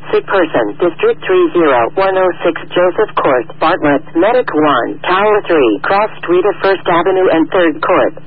Sick person, District 30106, Joseph Court, Bartlett, Medic 1, Tower 3, Cross Street of 1st Avenue and 3rd Court.